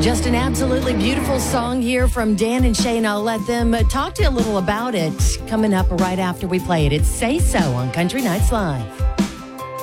Just an absolutely beautiful song here from Dan and Shay, and I'll let them talk to you a little about it coming up right after we play it. It's Say So on Country Nights Live.